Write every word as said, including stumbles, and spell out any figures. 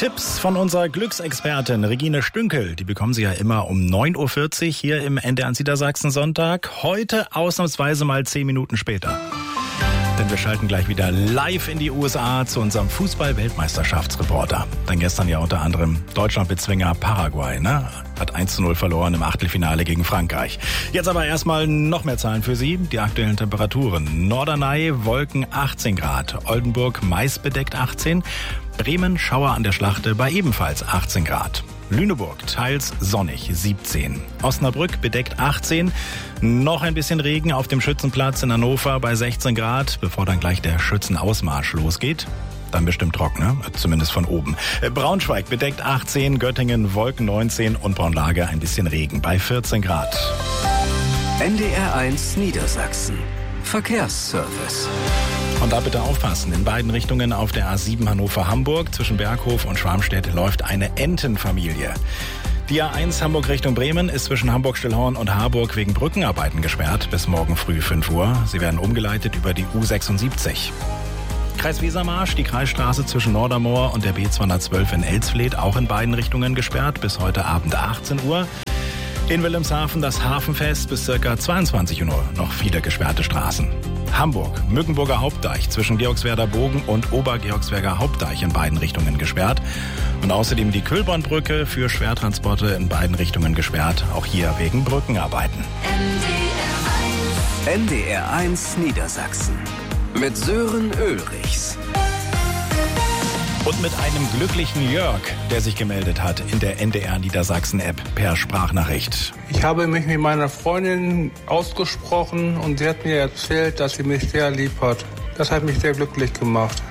Tipps von unserer Glücksexpertin Regine Stünkel. Die bekommen Sie ja immer um neun Uhr vierzig hier im N D R Niedersachsen Sonntag. Heute ausnahmsweise mal zehn Minuten später. Denn wir schalten gleich wieder live in die U S A zu unserem Fußball-Weltmeisterschaftsreporter. Denn gestern ja unter anderem Deutschland-Bezwinger Paraguay, ne? Hat eins zu null verloren im Achtelfinale gegen Frankreich. Jetzt aber erstmal noch mehr Zahlen für Sie. Die aktuellen Temperaturen. Norderney, Wolken achtzehn Grad. Oldenburg, meistbedeckt achtzehn. Bremen, Schauer an der Schlachte bei ebenfalls achtzehn Grad. Lüneburg, teils sonnig, siebzehn. Osnabrück, bedeckt achtzehn. Noch ein bisschen Regen auf dem Schützenplatz in Hannover bei sechzehn Grad, bevor dann gleich der Schützenausmarsch losgeht. Dann bestimmt trocken, ne? Zumindest von oben. Braunschweig, bedeckt achtzehn. Göttingen, Wolken neunzehn. Und Braunlage, ein bisschen Regen bei vierzehn Grad. N D R eins Niedersachsen. Verkehrsservice. Und da bitte aufpassen. In beiden Richtungen auf der A sieben Hannover-Hamburg zwischen Berghof und Schwarmstedt läuft eine Entenfamilie. Die A eins Hamburg Richtung Bremen ist zwischen Hamburg-Stillhorn und Harburg wegen Brückenarbeiten gesperrt bis morgen früh fünf Uhr. Sie werden umgeleitet über die U sechsundsiebzig. Kreis Wesermarsch, die Kreisstraße zwischen Nordermoor und der B zweihundertzwölf in Elsfleth auch in beiden Richtungen gesperrt bis heute Abend achtzehn Uhr. In Wilhelmshaven das Hafenfest bis ca. zweiundzwanzig Uhr noch viele gesperrte Straßen. Hamburg, Mückenburger Hauptdeich zwischen Georgswerder Bogen und Obergeorgsberger Hauptdeich in beiden Richtungen gesperrt. Und außerdem die Kühlbornbrücke für Schwertransporte in beiden Richtungen gesperrt, auch hier wegen Brückenarbeiten. N D R eins Niedersachsen mit Sören Ulrichs. Und mit einem glücklichen Jörg, der sich gemeldet hat in der N D R Niedersachsen-App per Sprachnachricht. Ich habe mich mit meiner Freundin ausgesprochen und sie hat mir erzählt, dass sie mich sehr lieb hat. Das hat mich sehr glücklich gemacht.